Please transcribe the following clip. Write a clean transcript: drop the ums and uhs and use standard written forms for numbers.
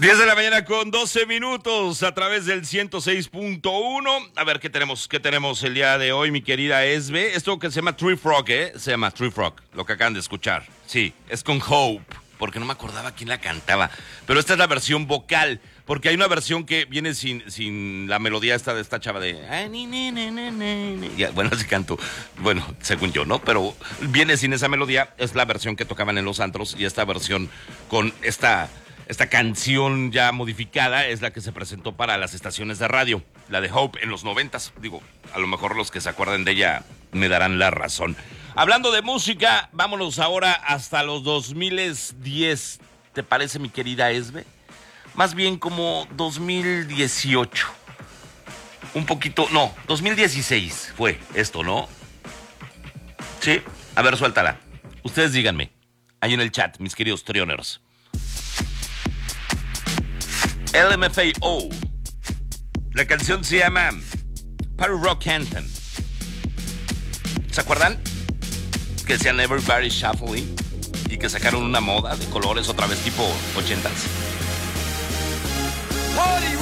10 de la mañana con 12 minutos a través del 106.1. A ver, ¿qué tenemos el día de hoy, mi querida Esbe? Esto que se llama Tree Frog, Se llama Tree Frog, lo que acaban de escuchar. Sí, es con Hope, porque no me acordaba quién la cantaba. Pero esta es la versión vocal, porque hay una versión que viene sin la melodía esta de esta chava de... Ya, bueno, así canto. Bueno, según yo, ¿no? Pero viene sin esa melodía, es la versión que tocaban en los antros, y esta versión con esta canción ya modificada es la que se presentó para las estaciones de radio, la de Hope en los 90s. Digo, a lo mejor los que se acuerden de ella me darán la razón. Hablando de música, vámonos ahora hasta los 2010. ¿Te parece, mi querida Esbe? Más bien como 2018. Un poquito, no, 2016 fue esto, ¿no? Sí, a ver, suéltala. Ustedes díganme, ahí en el chat, mis queridos trioners. LMFAO. La canción se llama Party Rock Anthem. ¿Se acuerdan? Que decían Everybody Shuffling y que sacaron una moda de colores otra vez tipo 80s. Party